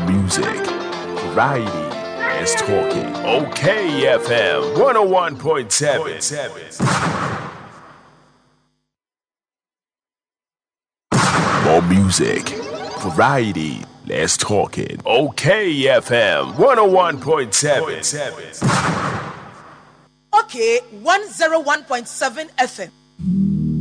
music, variety, is talking. Okay, FM 101.7. More music, variety, less talking. Okay, FM 101.7. Okay, 101.7 FM.